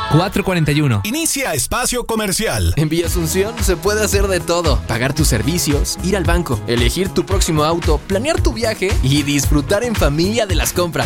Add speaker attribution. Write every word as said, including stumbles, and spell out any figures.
Speaker 1: cuatro cuarenta y uno.
Speaker 2: Inicia espacio comercial.
Speaker 3: En Villa Asunción se puede hacer de todo. Pagar tus servicios, ir al banco, elegir tu próximo auto, planear tu viaje y disfrutar en familia de las compras.